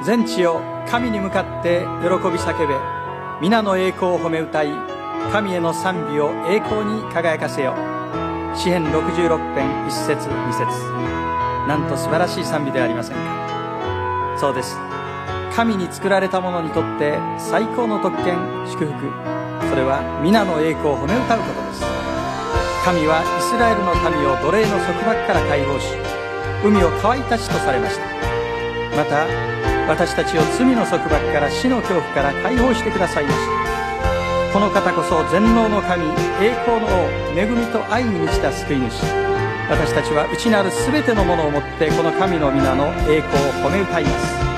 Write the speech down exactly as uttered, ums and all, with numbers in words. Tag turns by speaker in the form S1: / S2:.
S1: 全地よ神に向かって喜び叫べ。皆の栄光を褒め歌い、神への賛美を栄光に輝かせよ。詩編ろくじゅうろく編いち節に節。なんと素晴らしい賛美ではありませんか。そうです。神に作られた者にとって最高の特権、祝福、それは皆の栄光を褒め歌うことです。神はイスラエルの民を奴隷の束縛から解放し、海を乾いた地とされました。また私たちを罪の束縛から死の恐怖から解放してくださいました。この方こそ全能の神、栄光の王、恵みと愛に満ちた救い主。私たちは内なるすべてのものをもってこの神の皆の栄光を褒め歌います。